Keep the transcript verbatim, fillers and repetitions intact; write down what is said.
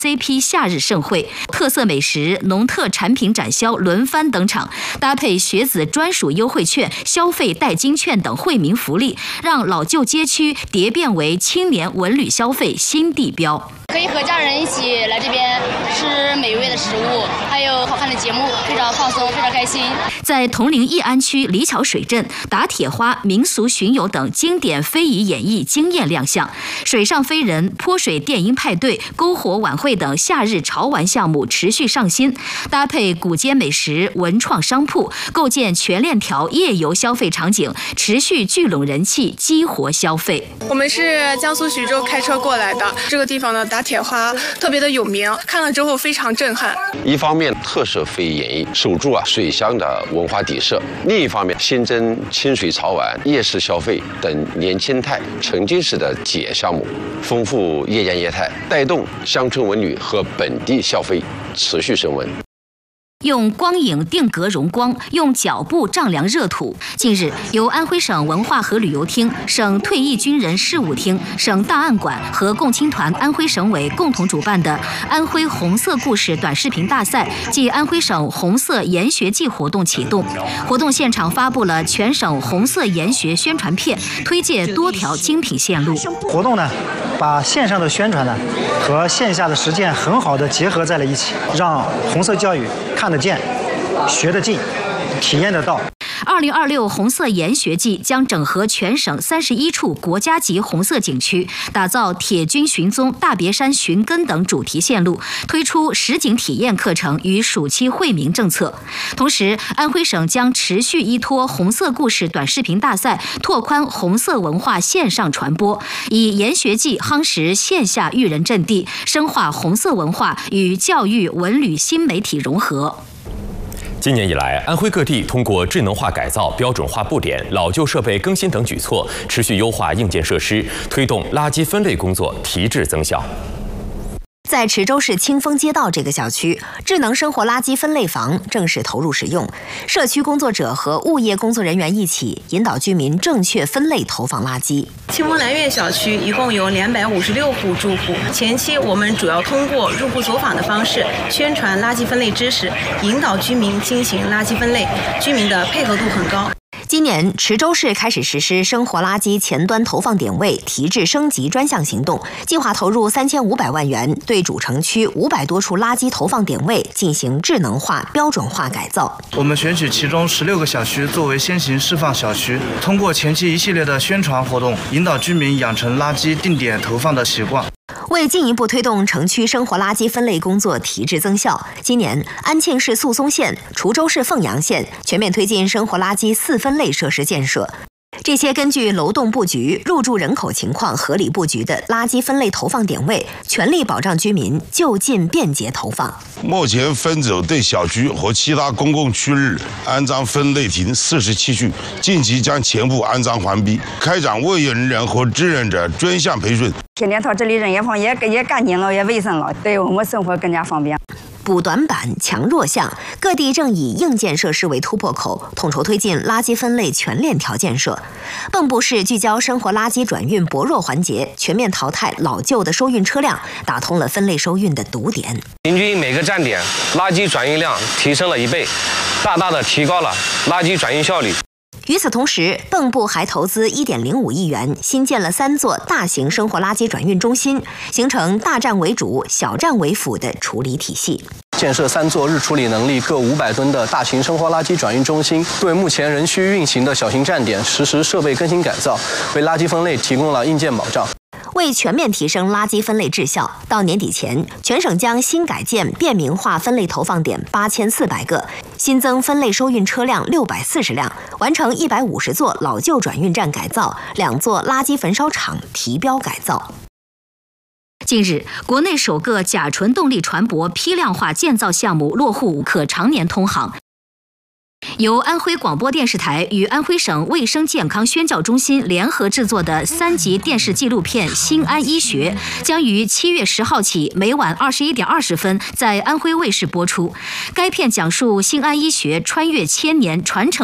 C P 夏日盛会，特色美食、农特产品展销轮番登场，搭配学子专属优惠券、消费代金券等惠民福利，让老旧街区蝶变为青年文旅消费新地标。 可以和家人一起来这边吃美味的食物，还有好看的节目，非常放松，非常开心。 在铜陵义安区李桥水镇，打铁花、民俗巡游等经典非遗演绎惊艳亮相，水上飞人、泼水电音派对、篝火晚会等夏日潮玩项目持续上新，搭配古街美食、文创商铺，构建全链条夜游消费场景，持续聚拢人气，激活消费。 我们是江苏徐州开车过来的，这个地方呢打铁花特别的有名，看了之后非常震撼。 一方面特色非遗演绎，守住啊水乡的文化底色；另一方面新增清水潮玩、夜市消费等年轻态、沉浸式的节项目，丰富夜间业态，带动乡村文旅和本地消费持续升温。 用光影定格荣光，用脚步丈量热土。近日，由安徽省文化和旅游厅、省退役军人事务厅、省档案馆和共青团安徽省委共同主办的安徽红色故事短视频大赛暨安徽省红色研学季活动启动。活动现场发布了全省红色研学宣传片，推介多条精品线路。 活动呢，把线上的宣传呢和线下的实践很好的结合在了一起，让红色教育看得见、学得进、体验得到。 二零二六红色研学季将整合全省三十一处国家级红色景区，打造铁军寻踪、大别山寻根等主题线路，推出实景体验课程与暑期惠民政策。同时，安徽省将持续依托红色故事短视频大赛，拓宽红色文化线上传播，以研学季夯实线下育人阵地，深化红色文化与教育文旅新媒体融合。 今年以来，安徽各地通过智能化改造、标准化布点、老旧设备更新等举措，持续优化硬件设施，推动垃圾分类工作提质增效。 在池州市清风街道这个小区，智能生活垃圾分类房正式投入使用。社区工作者和物业工作人员一起引导居民正确分类投放垃圾。 清风南苑小区一共有两百五十六户住户，前期我们主要通过入户走访的方式宣传垃圾分类知识，引导居民进行垃圾分类，居民的配合度很高。 今年，池州市开始实施生活垃圾前端投放点位提质升级专项行动，计划投入三千五百万元，对主城区五百多处垃圾投放点位进行智能化、标准化改造。 我们选取其中十六个小区作为先行示范小区，通过前期一系列的宣传活动，引导居民养成垃圾定点投放的习惯。 为进一步推动城区生活垃圾分类工作提质增效，今年安庆市宿松县、滁州市凤阳县全面推进生活垃圾四分类设施建设。这些根据楼栋布局、入住人口情况合理布局的垃圾分类投放点位，全力保障居民就近便捷投放。 目前分组对小区和其他公共区域安装分类亭四十七处，近期将全部安装完毕，开展为业人员和志愿者专项培训。 天天到这里人也放也也干净了，也卫生了，对我们生活更加方便。 补短板、强弱项，各地正以硬件设施为突破口，统筹推进垃圾分类全链条建设。蚌埠市聚焦生活垃圾转运薄弱环节，全面淘汰老旧的收运车辆，打通了分类收运的堵点。 平均每个站点垃圾转运量提升了一倍，大大的提高了垃圾转运效率。 与此同时，蚌埠还投资一点零五亿元，新建了三座大型生活垃圾转运中心，形成大站为主、小站为辅的处理体系。 建设三座日处理能力各五百吨的大型生活垃圾转运中心，对目前仍需运行的小型站点实施设备更新改造，为垃圾分类提供了硬件保障。 为全面提升垃圾分类质效，到年底前，全省将新改建便民化分类投放点八千四百个，新增分类收运车辆六百四十辆，完成一百五十座老旧转运站改造，两座垃圾焚烧厂提标改造。 近日，国内首个甲醇动力船舶批量化建造项目落户，可常年通航。由安徽广播电视台与安徽省卫生健康宣教中心联合制作的三集电视纪录片《新安医学》将于七月十号起每晚二十一点二十分在安徽卫视播出。该片讲述新安医学穿越千年传承